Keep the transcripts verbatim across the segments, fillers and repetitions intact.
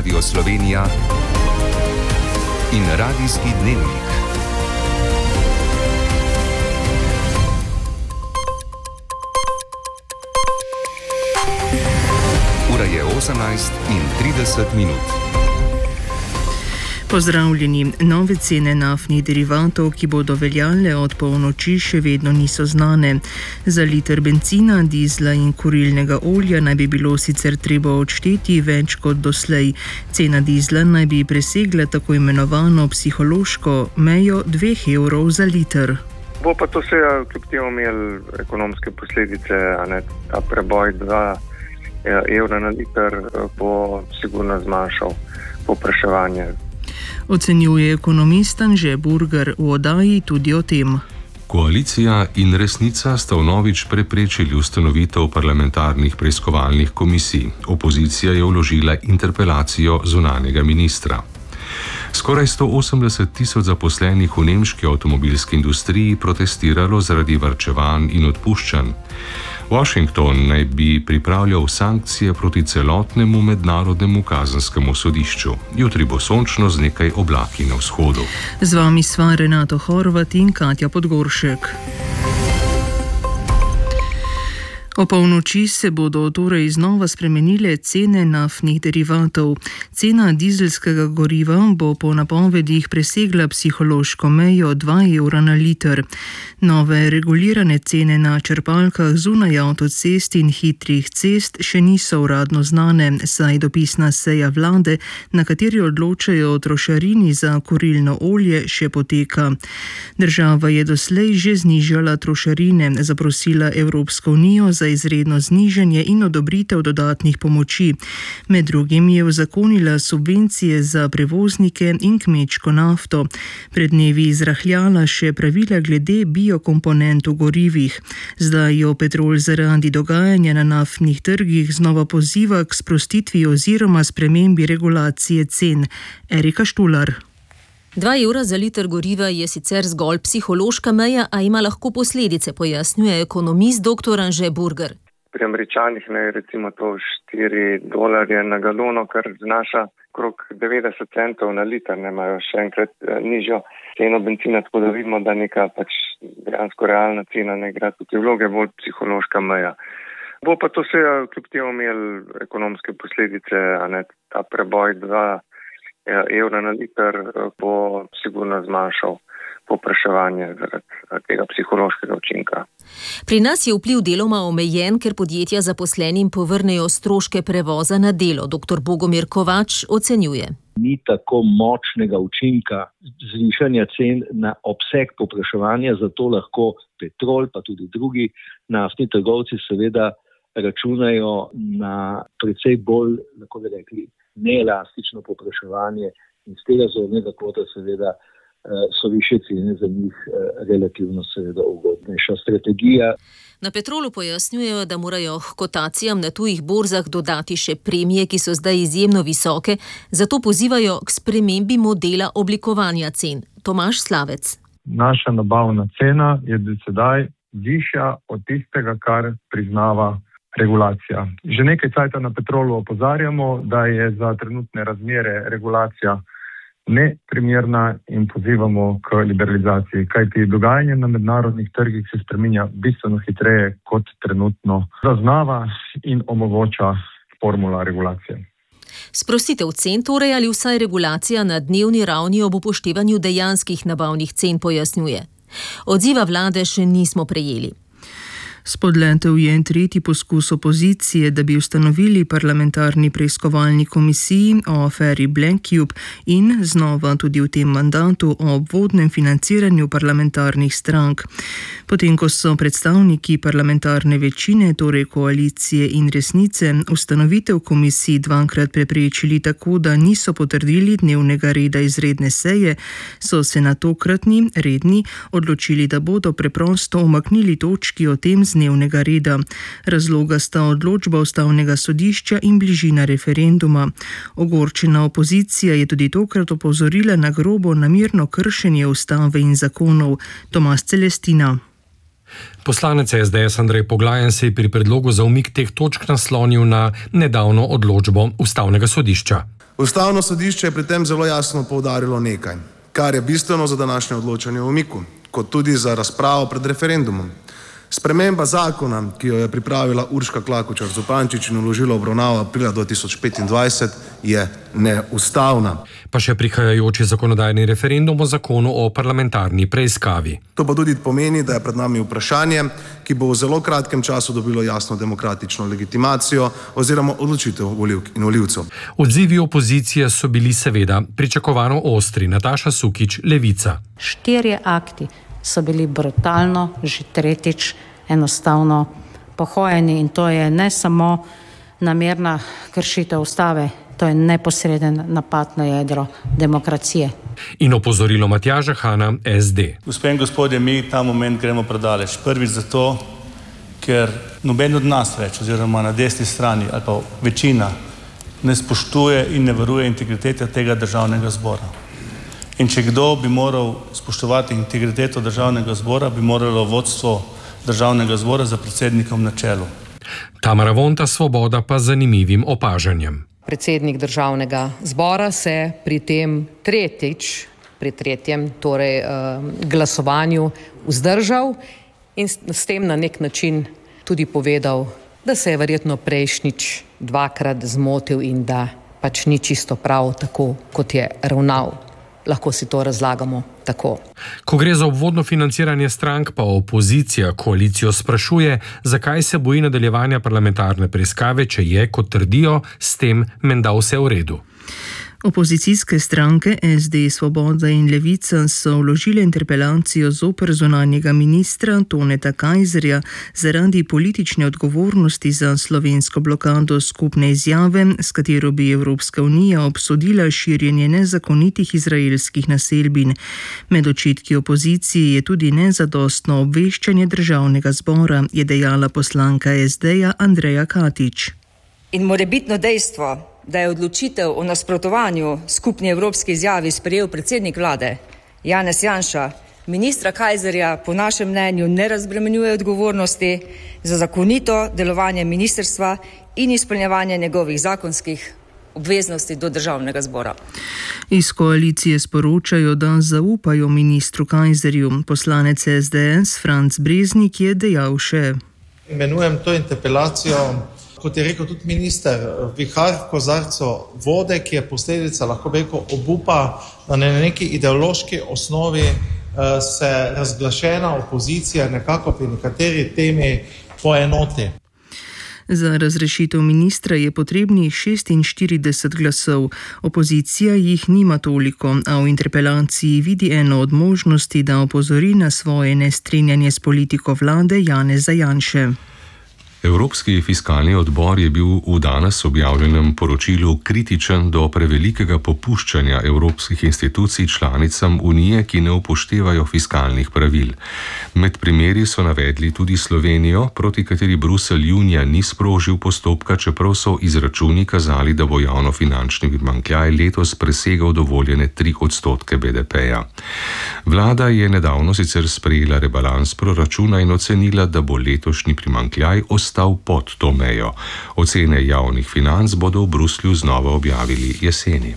Radio Slovenija in Radijski dnevnik. Ura je osemnajst in trideset minut. Pozdravljeni. Nove cene naftnih derivatov, ki bodo veljale od polnoči, še vedno niso znane. Za liter bencina, dizla in kurilnega olja naj bi bilo sicer treba odšteti več kot doslej. Cena dizla naj bi presegla tako imenovano psihološko mejo dveh evrov za liter. Bo pa to seveda kljub temu imel ekonomske posledice, a ne, ta preboj dva evra na liter bo sigurno zmanjšal povpraševanje. Ocenjuje ekonomist Anže Burger v oddaji tudi o tem. Koalicija in Resnica sta vnovič preprečili ustanovitev parlamentarnih preiskovalnih komisij. Opozicija je vložila interpelacijo zunanjega ministra. Skoraj sto osemdeset tisoč zaposlenih v nemški avtomobilski industriji protestiralo zaradi varčevanj in odpuščanj. Washington naj bi pripravljal sankcije proti celotnemu mednarodnemu kazenskemu sodišču. Jutri bo sončno z nekaj oblaki na vzhodu. Z vami sva Renato Horvat in Katja Podgoršek. O polnoči se bodo torej znova spremenile cene naftnih derivatov. Cena dizelskega goriva bo po napovedih presegla psihološko mejo dva evra na liter. Nove regulirane cene na črpalkah zunaj avtocest in hitrih cest še niso uradno znane, saj dopisna seja vlade, na kateri odločajo o trošarini za kurilno olje, še poteka. Država je doslej že znižala trošarine, zaprosila Evropsko unijo za izredno znižanje in odobritev dodatnih pomoči. Med drugim je uzakonila subvencije za prevoznike in kmečko nafto. Pred dnevi izrahljala še pravila glede biokomponent v gorivih. Zdaj jo Petrol zaradi dogajanja na naftnih trgih znova poziva k sprostitvi oziroma spremembi regulacije cen. Erika Štular. Dva evra za liter goriva je sicer zgolj psihološka meja, a ima lahko posledice, pojasnjuje ekonomist dr. Anže Burger. Pri Američanih je recimo to štiri dolarje na galono, kar znaša okrog devetdeset centov na liter, ne imajo še enkrat nižjo ceno bencina, tako da vidimo, da neka pač dejansko realna cena ne igra tukaj vloge, bolj psihološka meja. Bo pa to seveda kljub temu imel ekonomske posledice, a ne, ta preboj dva evra na liter bo sigurno zmanjšal povpraševanje zaradi tega psihološkega učinka. Pri nas je vpliv deloma omejen, ker podjetja zaposlenim povrnejo stroške prevoza na delo. Doktor Bogomir Kovač ocenjuje. Ni tako močnega učinka zvišanja cen na obseg povpraševanja, zato lahko Petrol, pa tudi drugi naftni trgovci seveda računajo na precej bolj, lahko bi rekli, neelastično povpraševanje in z tega zornega kota seveda so više cene za njih relativno seveda ugodnejša strategija. Na Petrolu pojasnjujejo, da morajo k kotacijam na tujih borzah dodati še premije, ki so zdaj izjemno visoke, zato pozivajo k spremembi modela oblikovanja cen. Tomaž Slavec. Naša nabavna cena je do sedaj višja od tistega, kar priznava regulacija. Že nekaj časa na Petrolu opozarjamo, da je za trenutne razmere regulacija neprimerna in pozivamo k liberalizaciji, kajti dogajanje na mednarodnih trgih se spreminja bistveno hitreje, kot trenutno zaznava in omogoča formula regulacije. Sprostitev cen torej ali vsaj regulacija na dnevni ravni ob upoštevanju dejanskih nabavnih cen, pojasnjuje. Odziva vlade še nismo prejeli. Spodletel je tretji poskus opozicije, da bi ustanovili parlamentarni preiskovalni komisiji o aferi Black Cube in znova tudi v tem mandatu o obvodnem financiranju parlamentarnih strank. Potem, ko so predstavniki parlamentarne večine, torej koalicije in Resnice, ustanovitev komisij dvakrat preprečili tako, da niso potrdili dnevnega reda izredne seje, so se na tokratni redni odločili, da bodo preprosto umaknili točki o tem z dnevnega reda. Razloga sta odločba ustavnega sodišča in bližina referenduma. Ogorčena opozicija je tudi tokrat opozorila na grobo namerno kršenje ustave in zakonov. Tomas Celestina. Poslanec S D S Andrej Poglajen se je pri predlogu za umik teh točk naslonil na nedavno odločbo ustavnega sodišča. Ustavno sodišče je pri tem zelo jasno poudarilo nekaj, kar je bistveno za današnje odločanje o umiku, kot tudi za razpravo pred referendumom. Sprememba zakona, ki jo je pripravila Urška Klakočar Zupančič in vložila obravnavo aprila dva tisoč petindvajset, je neustavna. Pa še prihajajoči zakonodajni referendum o zakonu o parlamentarni preiskavi. To pa tudi pomeni, da je pred nami vprašanje, ki bo v zelo kratkem času dobilo jasno demokratično legitimacijo oziroma odločitev volivk in volivcev. Odzivi opozicije so bili seveda pričakovano ostri. Nataša Sukič, Levica. Štirje akti so bili brutalno, že tretjič, enostavno pohojeni in to je ne samo namerna kršitev ustave, to je neposreden napad na jedro demokracije. In opozorilo Matjaža Hana, S D. Gospe in gospodje, mi ta moment gremo predaleč. Prvič zato, ker noben od nas več, oziroma na desni strani ali pa večina, ne spoštuje in ne varuje integritete tega državnega zbora. In če kdo bi moral spoštovati integriteto državnega zbora, bi moralo vodstvo državnega zbora za predsednikom na čelu. Tamara Vonta, Svoboda, pa zanimivim opažanjem. Predsednik državnega zbora se pri tem tretjič, pri tretjem torej glasovanju vzdržal in s tem na nek način tudi povedal, da se je verjetno prejšnjič dvakrat zmotil in da pač ni čisto prav tako, kot je ravnal. Lahko si to razlagamo tako. Ko gre za obvodno financiranje strank, pa opozicija koalicijo sprašuje, zakaj se boji nadaljevanja parlamentarne preiskave, če je, kot trdijo, s tem menda vse v redu. Opozicijske stranke S D, Svoboda in Levica so vložile interpelacijo zoper zunanjega ministra Toneta Kajzerja zaradi politične odgovornosti za slovensko blokado skupne izjave, s katero bi Evropska unija obsodila širjenje nezakonitih izraelskih naselbin. Med očitki opozicije je tudi nezadostno obveščanje državnega zbora, je dejala poslanka S D-ja Andreja Katič. In morebitno dejstvo, da je odločitev o nasprotovanju skupni evropski izjavi sprejel predsednik vlade Janez Janša, ministra Kajzerja po našem mnenju ne razbremenjuje odgovornosti za zakonito delovanje ministrstva in izpolnjevanje njegovih zakonskih obveznosti do državnega zbora. Iz koalicije sporočajo, da zaupajo ministru Kajzerju. Poslanec S D S Franc Breznik je dejal še: Imenujem to interpelacijo, kot je rekel tudi minister, vihar v kozarcu vode, ki je posledica, lahko bi rekel, obupa, da na neki ideološki osnovi se razglašena opozicija nekako pri nekateri temi poenoti. Za razrešitev ministra je potrebnih šestinštirideset glasov. Opozicija jih nima toliko, a v interpelaciji vidi eno od možnosti, da opozori na svoje nestrinjanje s politiko vlade Janeza Janše. Evropski fiskalni odbor je bil v danes objavljenem poročilu kritičen do prevelikega popuščanja evropskih institucij članicam Unije, ki ne upoštevajo fiskalnih pravil. Med primeri so navedli tudi Slovenijo, proti kateri Bruselj junija ni sprožil postopka, čeprav so izračuni kazali, da bo javnofinančni primanjkljaj letos presegal dovoljene tri odstotke B D P-ja. Vlada je nedavno sicer sprejela rebalans proračuna in ocenila, da bo letošnji primanjkljaj ostal pod to mejo. Ocene javnih financ bodo v Bruslju znova objavili jeseni.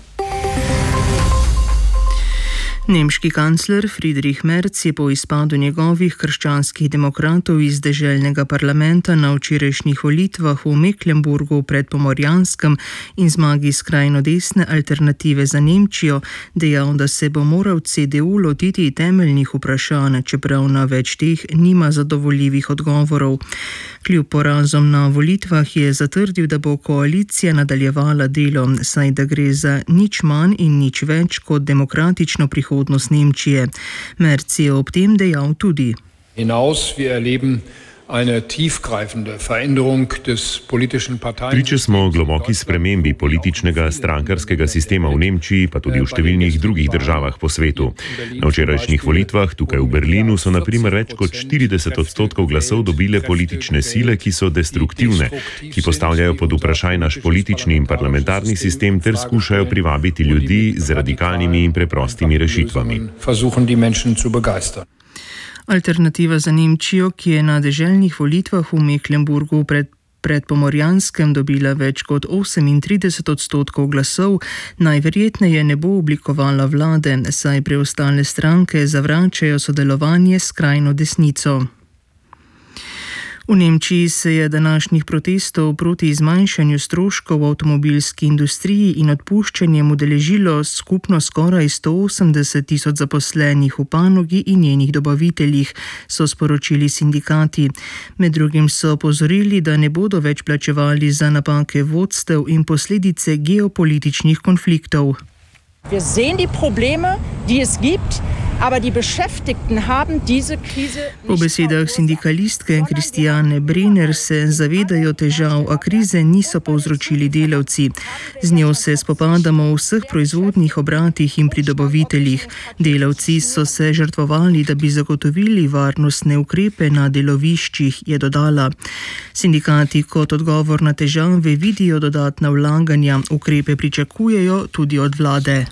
Nemški kancler Friedrich Merz je po izpadu njegovih krščanskih demokratov iz deželnega parlamenta na včerajšnjih volitvah v Mecklenburgu pred Pomorjanskem in zmagi skrajno desne Alternative za Nemčijo dejal, da se bo moral C D U lotiti temeljnih vprašanj, čeprav na več teh nima zadovoljivih odgovorov. Kljub porazom na volitvah je zatrdil, da bo koalicija nadaljevala delo, saj da gre za nič manj in nič več kot demokratično prihodnost Nemčije. Merz je ob tem dejal tudi: Hinaus, wir erleben eine tiefgreifende Veränderung des politischen Parteien. Priče smo globoki spremembi političnega strankarskega sistema v Nemčiji, pa tudi v številnih drugih državah po svetu. Na včerajšnjih volitvah tukaj v Berlinu so na primer več kot štirideset odstotkov glasov dobile politične sile, ki so destruktivne, ki postavljajo pod vprašaj naš politični in parlamentarni sistem ter skušajo privabiti ljudi z radikalnimi in preprostimi rešitvami. Versuchen die Menschen zu begeistern. Alternativa za Nemčijo, ki je na deželnih volitvah v Mecklenburgu pred pred Pomorjanskem dobila več kot osemintrideset odstotkov glasov, najverjetneje ne bo oblikovala vlade, saj preostale stranke zavračajo sodelovanje s skrajno desnico. V Nemčiji se je današnjih protestov proti zmanjšanju stroškov v avtomobilski industriji in odpuščanjem udeležilo skupno skoraj sto osemdeset tisoč zaposlenih v panogi in njenih dobaviteljih, so sporočili sindikati. Med drugim so opozorili, da ne bodo več plačevali za napake vodstev in posledice geopolitičnih konfliktov. Wir sehen die Probleme, die es gibt, aber die Beschäftigten haben diese Krise nicht. Po besedah sindikalistke Christiane Brenner se zavedajo težav, a krize niso povzročili delavci. Z njo se spopadamo v vseh proizvodnih obratih in pri dobaviteljih. Delavci so se žrtvovali, da bi zagotovili varnostne ukrepe na deloviščih, je dodala. Sindikati kot odgovor na težave vidijo dodatna vlaganja, ukrepe pričakujejo tudi od vlade.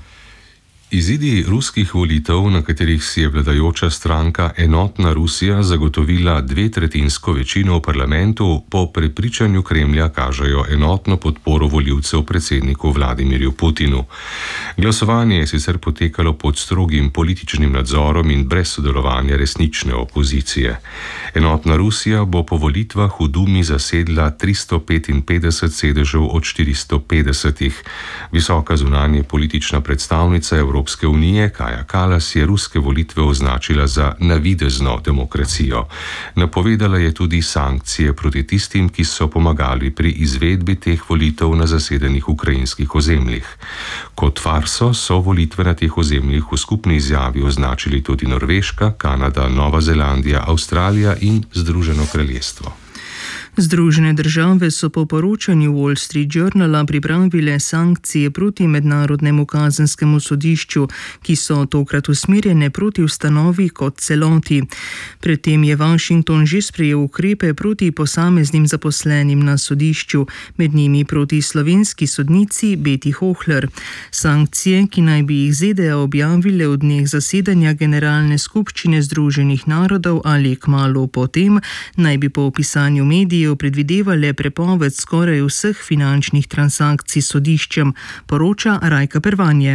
Izidi ruskih volitev, na katerih si je vladajoča stranka Enotna Rusija zagotovila dvetretinsko večino v parlamentu, po prepričanju Kremlja kažejo enotno podporo volivcev predsedniku Vladimirju Putinu. Glasovanje je sicer potekalo pod strogim političnim nadzorom in brez sodelovanja resnične opozicije. Enotna Rusija bo po volitvah v Dumi zasedla tristo petinpetdeset sedežev od štiristo petdesetih. Visoka zunanje politična predstavnica Evropske Evropske unije Kaja Kallas je ruske volitve označila za navidezno demokracijo. Napovedala je tudi sankcije proti tistim, ki so pomagali pri izvedbi teh volitev na zasedenih ukrajinskih ozemljih. Kot farso so volitve na teh ozemljih v skupni izjavi označili tudi Norveška, Kanada, Nova Zelandija, Avstralija in Združeno kraljestvo. Združene države so po poročanju Wall Street Journala pripravile sankcije proti Mednarodnemu kazenskemu sodišču, ki so tokrat usmerjene proti ustanovi kot celoti. Predtem je Washington že sprejel ukrepe proti posameznim zaposlenim na sodišču, med njimi proti slovenski sodnici Beti Hohler. Sankcije, ki naj bi jih Z D A objavile v dneh zasedanja Generalne skupščine Združenih narodov ali kmalu potem, naj bi po opisanju medijev predvidevale prepoved skoraj vseh finančnih transakcij s sodiščem, poroča Rajka Pervanje.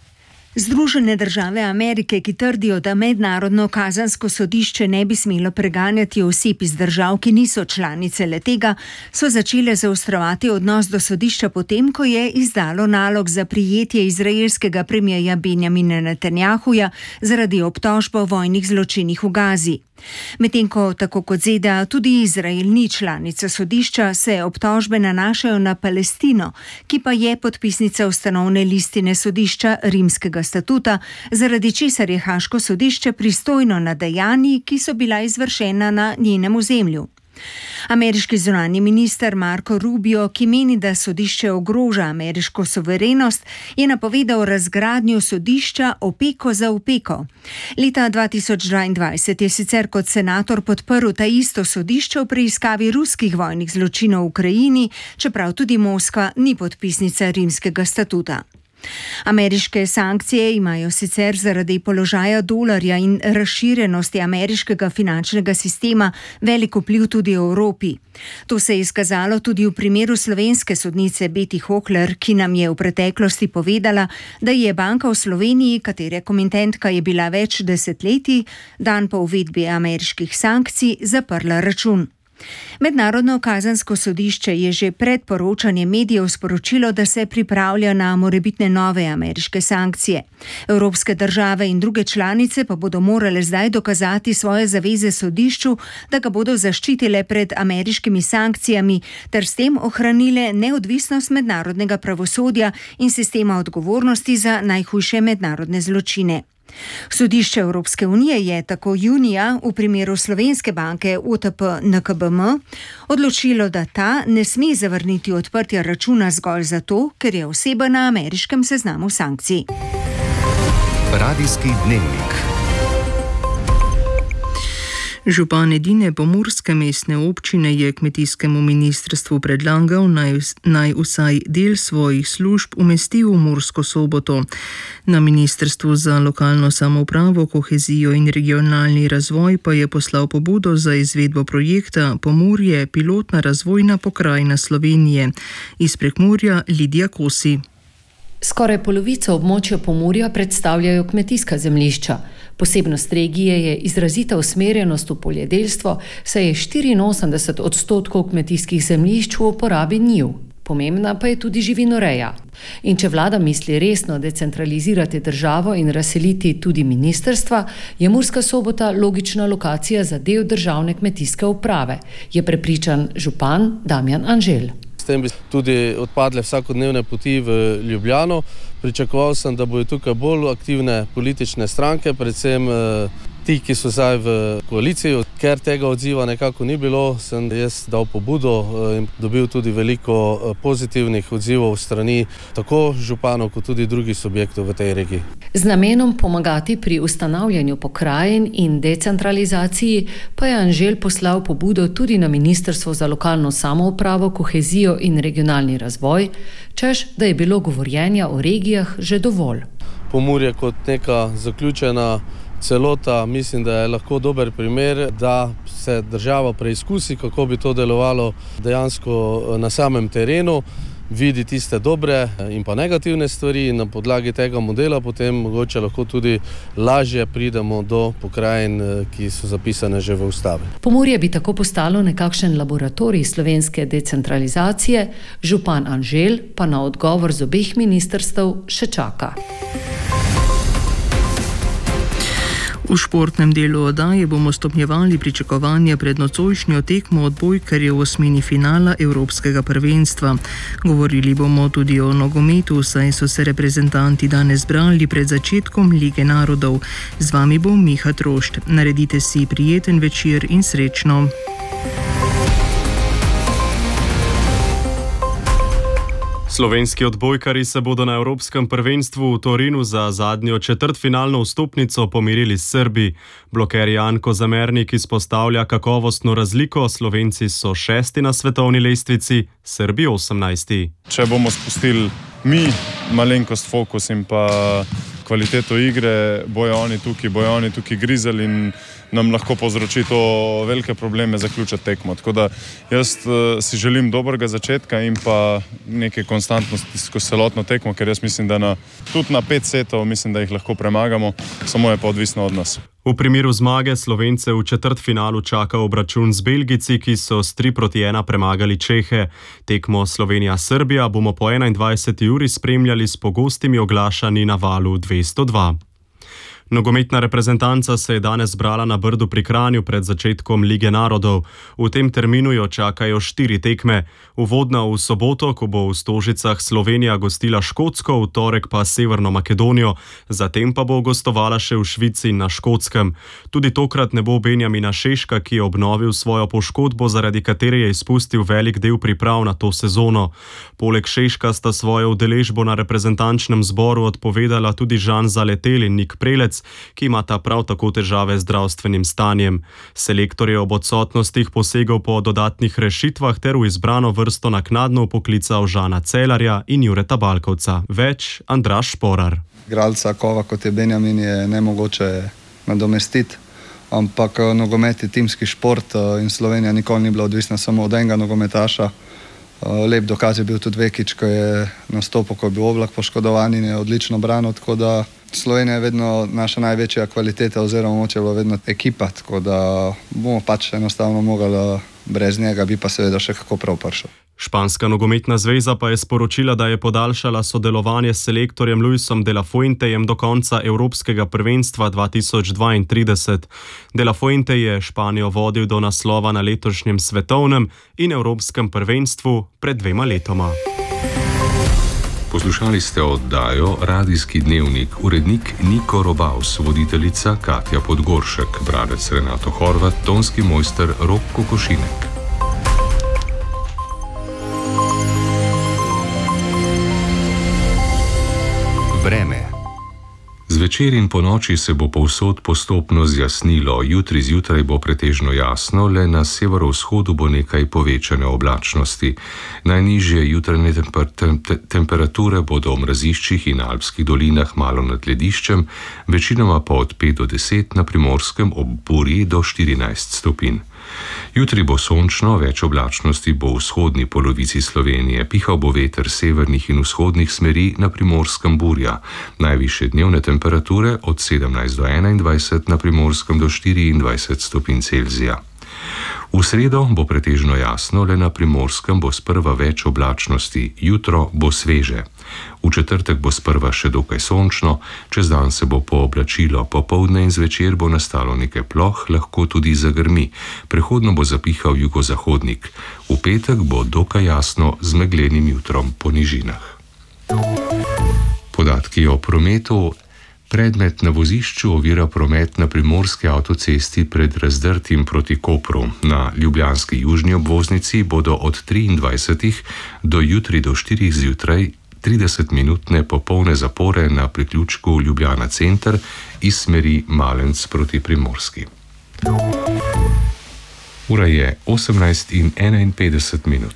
Združene države Amerike, ki trdijo, da Mednarodno kazensko sodišče ne bi smelo preganjati oseb iz držav, ki niso članice le-tega, so začele zaostrovati odnos do sodišča potem, ko je izdalo nalog za prijetje izraelskega premierja Benjamina Netanjahuja zaradi obtožb o vojnih zločinih v Gazi. Medtem ko, tako kot Z D A, tudi Izrael ni članica sodišča, se obtožbe nanašajo na Palestino, ki pa je podpisnica ustanovne listine sodišča Rimskega statuta, zaradi česar je Haaško sodišče pristojno nad dejanji, ki so bila izvršena na njenem ozemlju. Ameriški zunanji minister Marco Rubio, ki meni, da sodišče ogroža ameriško suverenost, je napovedal razgradnjo sodišča opeko za opeko. Leta dva tisoč dvaindvajset je sicer kot senator podprl ta isto sodišče v preiskavi ruskih vojnih zločinov v Ukrajini, čeprav tudi Moskva ni podpisnica Rimskega statuta. Ameriške sankcije imajo sicer zaradi položaja dolarja in razširjenosti ameriškega finančnega sistema velik vpliv tudi v Evropi. To se je izkazalo tudi v primeru slovenske sodnice Beti Hohler, ki nam je v preteklosti povedala, da je banka v Sloveniji, katere komitentka je bila več desetletij, dan po uvedbi ameriških sankcij zaprla račun. Mednarodno kazensko sodišče je že pred poročanjem medijev sporočilo, da se pripravlja na morebitne nove ameriške sankcije. Evropske države in druge članice pa bodo morale zdaj dokazati svoje zaveze sodišču, da ga bodo zaščitile pred ameriškimi sankcijami ter s tem ohranile neodvisnost mednarodnega pravosodja in sistema odgovornosti za najhujše mednarodne zločine. Sodišče Evropske unije je tako junija v primeru slovenske banke O T P N K B M odločilo, da ta ne sme zavrniti odprtja računa zgolj zato, ker je oseba na ameriškem seznamu sankcij. Radijski dnevnik. Župan edine pomurske mestne občine je kmetijskemu ministrstvu predlagal, naj, naj vsaj del svojih služb umesti v Mursko Soboto. Na ministrstvu za lokalno samoupravo, kohezijo in regionalni razvoj pa je poslal pobudo za izvedbo projekta Pomurje, pilotna razvojna pokrajina Slovenije. Iz Prekmurja Lidija Kosi. Skoraj polovico območja Pomurja predstavljajo kmetijska zemljišča. Posebnost regije je izrazita usmerjenost v poljedelstvo, saj je štiriinosemdeset odstotkov kmetijskih zemljišč v uporabi njiv. Pomembna pa je tudi živinoreja. In če vlada misli resno decentralizirati državo in razseliti tudi ministrstva, je Murska Sobota logična lokacija za del državne kmetijske uprave, je prepričan župan Damjan Anžel. S tem bi tudi odpadle vsakodnevne poti v Ljubljano. Pričakoval sem, da bodo tukaj bolj aktivne politične stranke, predvsem ti, ki so zdaj v koaliciji. Ker tega odziva nekako ni bilo, sem jaz dal pobudo in dobil tudi veliko pozitivnih odzivov strani tako županov, kot tudi drugih subjektov v tej regiji. Z namenom pomagati pri ustanavljanju pokrajin in decentralizaciji pa je Anžel poslal pobudo tudi na Ministrstvo za lokalno samoupravo, kohezijo in regionalni razvoj, češ, da je bilo govorjenja o regijah že dovolj. Pomurje kot neka zaključena celota, mislim, da je lahko dober primer, da se država preizkusi, kako bi to delovalo dejansko na samem terenu, vidi tiste dobre in pa negativne stvari in na podlagi tega modela potem mogoče lahko tudi lažje pridemo do pokrajin, ki so zapisane že v ustavi. Pomurje bi tako postalo nekakšen laboratorij slovenske decentralizacije, župan Anžel pa na odgovor z obeh ministrstev še čaka. V športnem delu oddaje bomo stopnjevali pričakovanja pred nocojšnjo tekmo odbojkarjev v osmini finala Evropskega prvenstva. Govorili bomo tudi o nogometu, saj so se reprezentanti danes zbrali pred začetkom Lige narodov. Z vami bo Miha Trošt. Naredite si prijeten večer in srečno. Slovenski odbojkarji se bodo na Evropskem prvenstvu v Torinu za zadnjo četrtfinalno vstopnico pomirili s Srbi. Bloker Jan Kozamernik izpostavlja kakovostno razliko, Slovenci so šesti na svetovni lestvici, Srbi osemnajsti. Če bomo spustili mi malenkost fokus in pa kvaliteto igre, bojo oni tukaj, bojo oni tukaj grizali in nam lahko povzroči to velike probleme zaključiti tekmo. Tako da jaz uh, si želim dobrega začetka in pa neke konstantnosti skozi celotno tekmo, ker jaz mislim, da na, tudi na pet setov mislim, da jih lahko premagamo, samo je pa odvisno od nas. V primeru zmage Slovence v četrtfinalu čaka obračun z Belgijci, ki so s tri proti ena premagali Čehe. Tekmo Slovenija-Srbija bomo po enaindvajseti uri spremljali s pogostimi oglašanji na valu dvesto dva. Nogometna reprezentanca se je danes zbrala na Brdu pri Kranju pred začetkom Lige narodov. V tem terminu jo čakajo štiri tekme. Uvodna v soboto, ko bo v Stožicah Slovenija gostila Škotsko, v torek pa Severno Makedonijo, zatem pa bo gostovala še v Švici na Škotskem. Tudi tokrat ne bo Benjamina Šeška, ki je obnovil svojo poškodbo, zaradi katere je izpustil velik del priprav na to sezono. Poleg Šeška sta svojo udeležbo na reprezentančnem zboru odpovedala tudi Žan Zaletel in Nik Prelec, ki imata prav tako težave z zdravstvenim stanjem. Selektor je ob odsotnostih posegel po dodatnih rešitvah ter v izbrano vrsto naknadno poklical Žana Celarja in Jureta Balkovca. Več Andraž Šporar. Igralca kova, kot je Benjamin, je nemogoče nadomestiti, ampak nogomet je timski šport in Slovenija nikoli ni bila odvisna samo od enega nogometaša. Lep dokaz je bil tudi Vekič, ko je nastopil, ko je bil Oblak poškodovan in je odlično branil, tako da Slovenija je vedno naša največja kvaliteta oziroma moč je bila vedno ekipa, tako da bomo pač enostavno mogli brez njega, bi pa seveda še kako prav prišel. Španska nogometna zveza pa je sporočila, da je podaljšala sodelovanje s selektorjem Luisom de la Fuentejem do konca Evropskega prvenstva dva tisoč dvaintrideset. De la Fuente je Španijo vodil do naslova na letošnjem svetovnem in Evropskem prvenstvu pred dvema letoma. Poslušali ste oddajo Radijski dnevnik, urednik Niko Robaus, voditeljica Katja Podgoršek, bralec Renato Horvat, tonski mojster Rok Kokošinek. Vreme. Z Zvečer in po noči se bo povsod postopno zjasnilo, jutri zjutraj bo pretežno jasno, le na severovzhodu bo nekaj povečane oblačnosti. Najnižje jutranje temper te temperature bodo v mraziščih in alpskih dolinah malo nad lediščem, večinoma pa od pet do deset, na Primorskem ob burji do štirinajst stopinj. Jutri bo sončno, več oblačnosti bo v vzhodni polovici Slovenije, pihal bo veter severnih in vzhodnih smeri, na Primorskem burja. Najvišje dnevne temperature od sedemnajst do enaindvajset, na Primorskem do štiriindvajset stopinj Celzija. V sredo bo pretežno jasno, le na Primorskem bo sprva več oblačnosti, jutro bo sveže. V četrtek bo sprva še dokaj sončno, čez dan se bo pooblačilo, popoldne in zvečer bo nastalo nekaj ploh, lahko tudi zagrmi. Prehodno bo zapihal jugozahodnik. V petek bo dokaj jasno z meglenim jutrom po nižinah. Podatki o prometu. Predmet na vozišču ovira promet na primorski avtocesti pred Razdrtim proti Kopru. Na ljubljanski južni obvoznici bodo od triindvajsetih do jutri do štirih zjutraj tridesetminutne popolne zapore na priključku Ljubljana center iz smeri Malenc proti Primorski. Ura je osemnajst in enainpetdeset minut.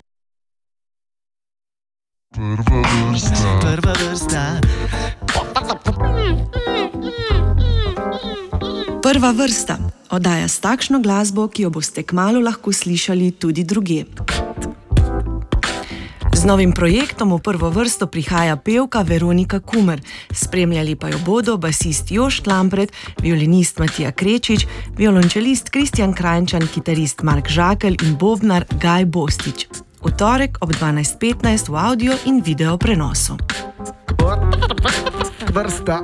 Prva vrsta. Prva vrsta. Prva vrsta. Oddaja s takšno glasbo, ki jo boste kmalu lahko slišali tudi drugje. Z novim projektom v prvo vrsto prihaja pevka Veronika Kumer, spremljali pa jo bodo basist Jošt Lampret, violinist Matija Krečič, violončelist Kristjan Krajnčan, kitarist Mark Žakelj in bobnar Gaj Bostič. V torek ob dvanajst petnajst v audio in video prenosu. Vrsta.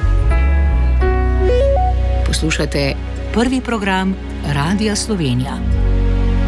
Poslušate prvi program Radia Slovenija.